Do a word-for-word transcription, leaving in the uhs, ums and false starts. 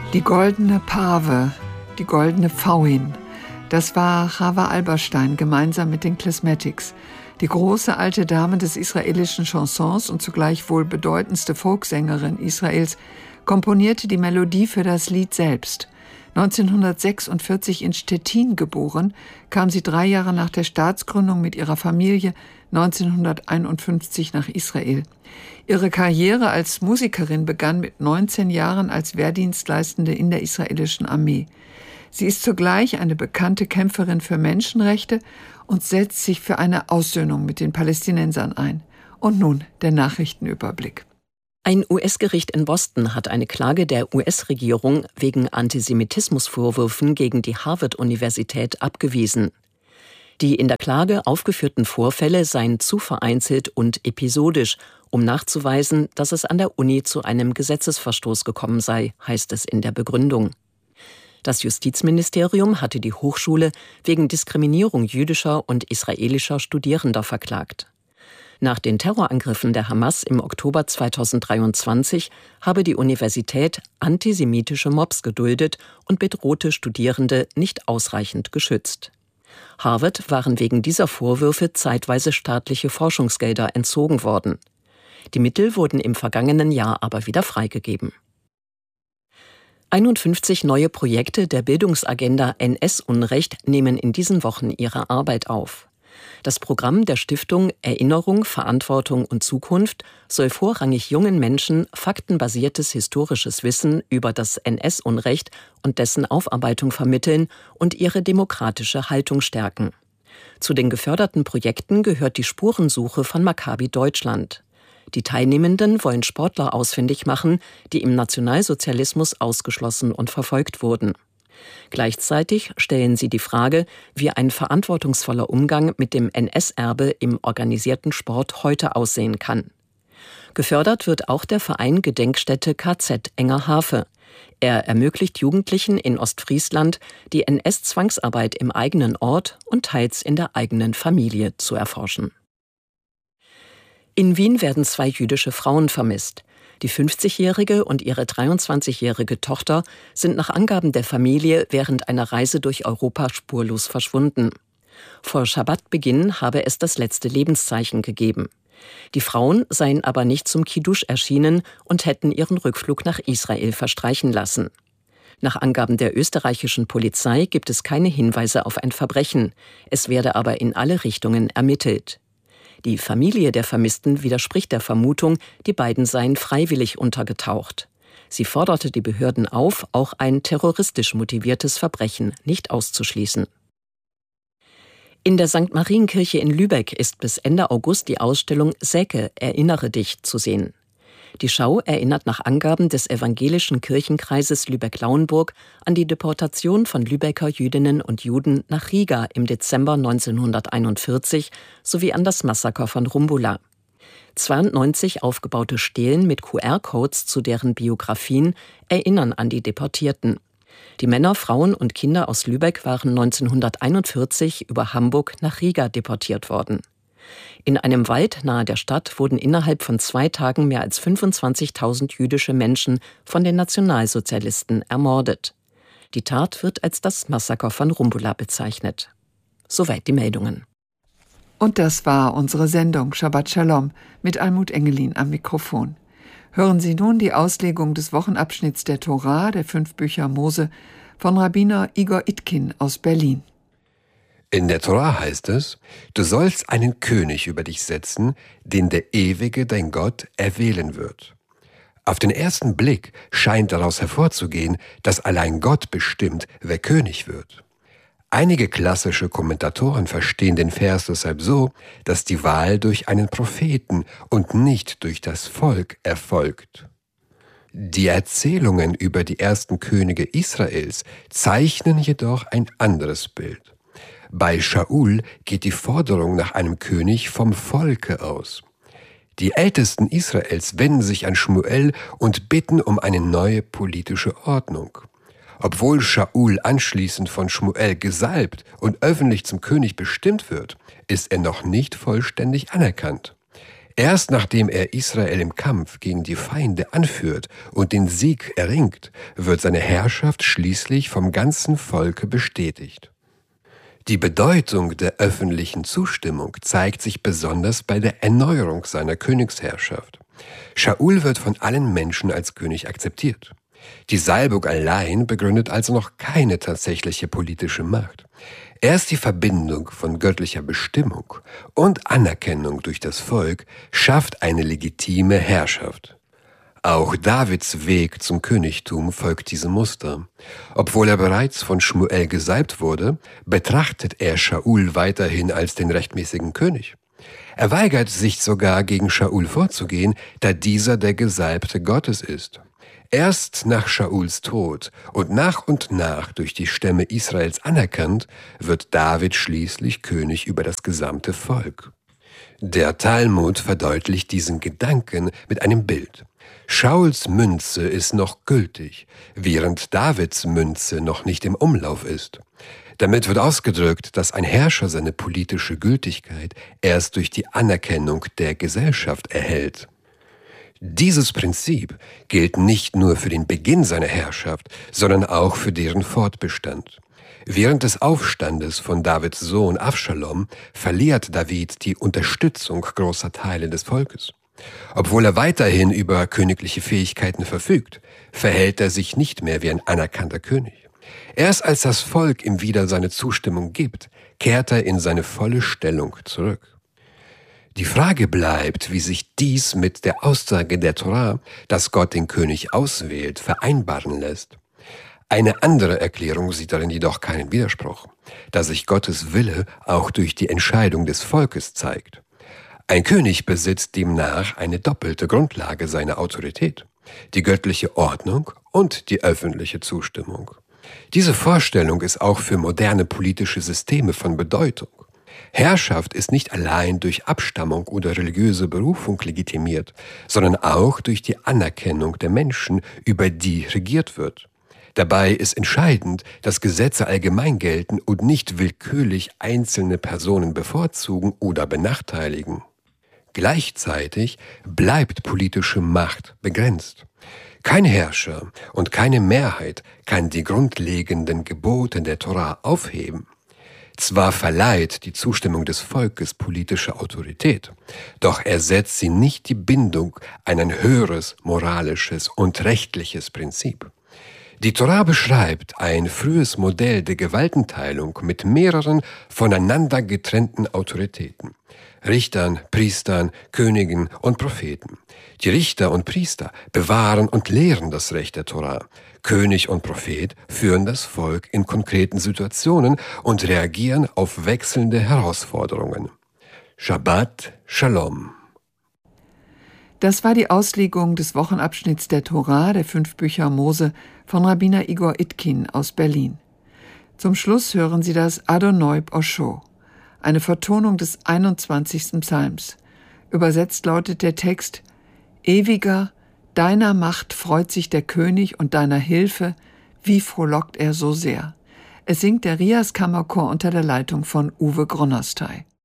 Die goldene Pave, die goldene Pfauin, das war Chava Alberstein gemeinsam mit den Klezmatics. Die große alte Dame des israelischen Chansons und zugleich wohl bedeutendste Folksängerin Israels komponierte die Melodie für das Lied selbst. neunzehnhundertsechsundvierzig in Stettin geboren, kam sie drei Jahre nach der Staatsgründung mit ihrer Familie neunzehnhunderteinundfünfzig nach Israel. Ihre Karriere als Musikerin begann mit neunzehn Jahren als Wehrdienstleistende in der israelischen Armee. Sie ist zugleich eine bekannte Kämpferin für Menschenrechte und setzt sich für eine Aussöhnung mit den Palästinensern ein. Und nun der Nachrichtenüberblick. Ein U S-Gericht in Boston hat eine Klage der U S-Regierung wegen Antisemitismusvorwürfen gegen die Harvard-Universität abgewiesen. Die in der Klage aufgeführten Vorfälle seien zu vereinzelt und episodisch, um nachzuweisen, dass es an der Uni zu einem Gesetzesverstoß gekommen sei, heißt es in der Begründung. Das Justizministerium hatte die Hochschule wegen Diskriminierung jüdischer und israelischer Studierender verklagt. Nach den Terrorangriffen der Hamas im Oktober zweitausenddreiundzwanzig habe die Universität antisemitische Mobs geduldet und bedrohte Studierende nicht ausreichend geschützt. Harvard waren wegen dieser Vorwürfe zeitweise staatliche Forschungsgelder entzogen worden. Die Mittel wurden im vergangenen Jahr aber wieder freigegeben. einundfünfzig neue Projekte der Bildungsagenda N S-Unrecht nehmen in diesen Wochen ihre Arbeit auf. Das Programm der Stiftung Erinnerung, Verantwortung und Zukunft soll vorrangig jungen Menschen faktenbasiertes historisches Wissen über das N S-Unrecht und dessen Aufarbeitung vermitteln und ihre demokratische Haltung stärken. Zu den geförderten Projekten gehört die Spurensuche von Maccabi Deutschland. Die Teilnehmenden wollen Sportler ausfindig machen, die im Nationalsozialismus ausgeschlossen und verfolgt wurden. Gleichzeitig stellen sie die Frage, wie ein verantwortungsvoller Umgang mit dem N S-Erbe im organisierten Sport heute aussehen kann. Gefördert wird auch der Verein Gedenkstätte K Z Engerhafe. Er ermöglicht Jugendlichen in Ostfriesland, die N S-Zwangsarbeit im eigenen Ort und teils in der eigenen Familie zu erforschen. In Wien werden zwei jüdische Frauen vermisst. Die fünfzigjährige und ihre dreiundzwanzigjährige Tochter sind nach Angaben der Familie während einer Reise durch Europa spurlos verschwunden. Vor Schabbatbeginn habe es das letzte Lebenszeichen gegeben. Die Frauen seien aber nicht zum Kiddusch erschienen und hätten ihren Rückflug nach Israel verstreichen lassen. Nach Angaben der österreichischen Polizei gibt es keine Hinweise auf ein Verbrechen. Es werde aber in alle Richtungen ermittelt. Die Familie der Vermissten widerspricht der Vermutung, die beiden seien freiwillig untergetaucht. Sie forderte die Behörden auf, auch ein terroristisch motiviertes Verbrechen nicht auszuschließen. In der Sankt Marienkirche in Lübeck ist bis Ende August die Ausstellung Säke, erinnere dich zu sehen. Die Schau erinnert nach Angaben des evangelischen Kirchenkreises Lübeck-Lauenburg an die Deportation von Lübecker Jüdinnen und Juden nach Riga im Dezember neunzehnhunderteinundvierzig sowie an das Massaker von Rumbula. zweiundneunzig aufgebaute Stelen mit Q R-Codes zu deren Biografien erinnern an die Deportierten. Die Männer, Frauen und Kinder aus Lübeck waren neunzehnhunderteinundvierzig über Hamburg nach Riga deportiert worden. In einem Wald nahe der Stadt wurden innerhalb von zwei Tagen mehr als fünfundzwanzigtausend jüdische Menschen von den Nationalsozialisten ermordet. Die Tat wird als das Massaker von Rumbula bezeichnet. Soweit die Meldungen. Und das war unsere Sendung Shabbat Shalom mit Almut Engelin am Mikrofon. Hören Sie nun die Auslegung des Wochenabschnitts der Tora, der fünf Bücher Mose, von Rabbiner Igor Itkin aus Berlin. In der Tora heißt es, du sollst einen König über dich setzen, den der Ewige, dein Gott, erwählen wird. Auf den ersten Blick scheint daraus hervorzugehen, dass allein Gott bestimmt, wer König wird. Einige klassische Kommentatoren verstehen den Vers deshalb so, dass die Wahl durch einen Propheten und nicht durch das Volk erfolgt. Die Erzählungen über die ersten Könige Israels zeichnen jedoch ein anderes Bild. Bei Shaul geht die Forderung nach einem König vom Volke aus. Die Ältesten Israels wenden sich an Schmuel und bitten um eine neue politische Ordnung. Obwohl Shaul anschließend von Schmuel gesalbt und öffentlich zum König bestimmt wird, ist er noch nicht vollständig anerkannt. Erst nachdem er Israel im Kampf gegen die Feinde anführt und den Sieg erringt, wird seine Herrschaft schließlich vom ganzen Volke bestätigt. Die Bedeutung der öffentlichen Zustimmung zeigt sich besonders bei der Erneuerung seiner Königsherrschaft. Shaul wird von allen Menschen als König akzeptiert. Die Salbung allein begründet also noch keine tatsächliche politische Macht. Erst die Verbindung von göttlicher Bestimmung und Anerkennung durch das Volk schafft eine legitime Herrschaft. Auch Davids Weg zum Königtum folgt diesem Muster. Obwohl er bereits von Schmuel gesalbt wurde, betrachtet er Shaul weiterhin als den rechtmäßigen König. Er weigert sich sogar, gegen Shaul vorzugehen, da dieser der Gesalbte Gottes ist. Erst nach Shauls Tod und nach und nach durch die Stämme Israels anerkannt, wird David schließlich König über das gesamte Volk. Der Talmud verdeutlicht diesen Gedanken mit einem Bild. Schauls Münze ist noch gültig, während Davids Münze noch nicht im Umlauf ist. Damit wird ausgedrückt, dass ein Herrscher seine politische Gültigkeit erst durch die Anerkennung der Gesellschaft erhält. Dieses Prinzip gilt nicht nur für den Beginn seiner Herrschaft, sondern auch für deren Fortbestand. Während des Aufstandes von Davids Sohn Avschalom verliert David die Unterstützung großer Teile des Volkes. Obwohl er weiterhin über königliche Fähigkeiten verfügt, verhält er sich nicht mehr wie ein anerkannter König. Erst als das Volk ihm wieder seine Zustimmung gibt, kehrt er in seine volle Stellung zurück. Die Frage bleibt, wie sich dies mit der Aussage der Torah, dass Gott den König auswählt, vereinbaren lässt. Eine andere Erklärung sieht darin jedoch keinen Widerspruch, da sich Gottes Wille auch durch die Entscheidung des Volkes zeigt. Ein König besitzt demnach eine doppelte Grundlage seiner Autorität, die göttliche Ordnung und die öffentliche Zustimmung. Diese Vorstellung ist auch für moderne politische Systeme von Bedeutung. Herrschaft ist nicht allein durch Abstammung oder religiöse Berufung legitimiert, sondern auch durch die Anerkennung der Menschen, über die regiert wird. Dabei ist entscheidend, dass Gesetze allgemein gelten und nicht willkürlich einzelne Personen bevorzugen oder benachteiligen. Gleichzeitig bleibt politische Macht begrenzt. Kein Herrscher und keine Mehrheit kann die grundlegenden Gebote der Torah aufheben. Zwar verleiht die Zustimmung des Volkes politische Autorität, doch ersetzt sie nicht die Bindung an ein höheres moralisches und rechtliches Prinzip. Die Torah beschreibt ein frühes Modell der Gewaltenteilung mit mehreren voneinander getrennten Autoritäten: Richtern, Priestern, Königen und Propheten. Die Richter und Priester bewahren und lehren das Recht der Torah. König und Prophet führen das Volk in konkreten Situationen und reagieren auf wechselnde Herausforderungen. Shabbat Shalom. Das war die Auslegung des Wochenabschnitts der Torah, der fünf Bücher Mose, von Rabbiner Igor Itkin aus Berlin. Zum Schluss hören Sie das Adonoib Osho, eine Vertonung des einundzwanzigsten Psalms. Übersetzt lautet der Text: Ewiger, deiner Macht freut sich der König und deiner Hilfe, wie frohlockt er so sehr. Es singt der Rias Kammerchor unter der Leitung von Uwe Gronnerstey.